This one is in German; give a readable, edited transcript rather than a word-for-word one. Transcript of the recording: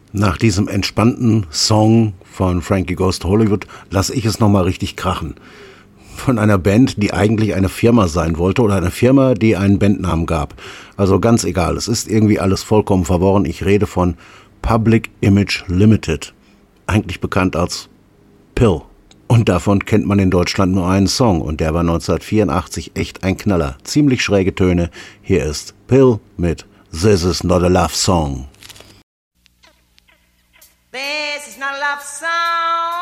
Nach diesem entspannten Song von Frankie Goes to Hollywood lasse ich es nochmal richtig krachen. Von einer Band, die eigentlich eine Firma sein wollte oder eine Firma, die einen Bandnamen gab. Also ganz egal, es ist irgendwie alles vollkommen verworren. Ich rede von Public Image Limited, eigentlich bekannt als Pill. Und davon kennt man in Deutschland nur einen Song und der war 1984 echt ein Knaller. Ziemlich schräge Töne. Hier ist Pill mit This Is Not a Love Song. This is not a love song.